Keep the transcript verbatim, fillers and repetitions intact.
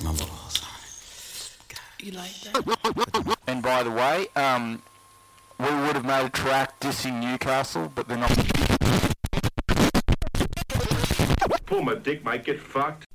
Oh, sorry. You like that? And by the way, um, we would have made a track dissing Newcastle, but they're not. Pull my dick, mate. Get fucked.